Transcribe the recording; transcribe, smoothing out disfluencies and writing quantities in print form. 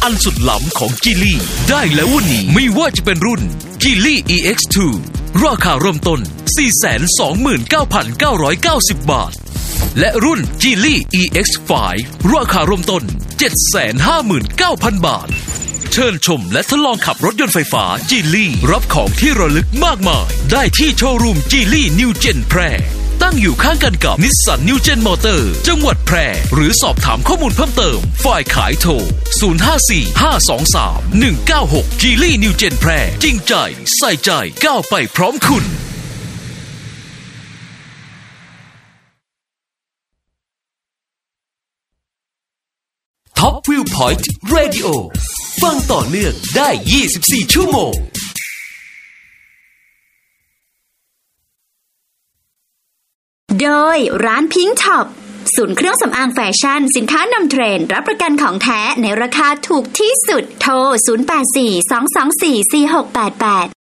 อันสุดล้ำของจีลี่ได้แล้ววันนี้ไม่ว่าจะเป็นรุ่นจีลี่ EX2 ราคาเริ่มต้น 429,990 บาทและรุ่นจีลี่ EX5 ราคาเริ่มต้น 759,000 บาทเชิญชมและทดลองขับรถยนต์ไฟฟ้าจีลี่รับของที่ระลึกมากมายได้ที่โชว์รูมจีลี่นิวเจนแพร่ตั้งอยู่ข้างกันกับนิสสันนิวเจนมอเตอร์จังหวัดแพร่หรือสอบถามข้อมูลเพิ่มเติมฝ่ายขายโทร 054-523-196 จีลี่นิวเจนแพร่จริงใจใส่ใจก้าวไปพร้อมคุณท็อปวิวพอยต์เรดิโอฟังต่อเนื่องได้24ชั่วโมงโดยร้านพิงค์ช็อปศูนย์เครื่องสำอางแฟชั่นสินค้านำเทรนด์รับประกันของแท้ในราคาถูกที่สุดโทร 084-224-4688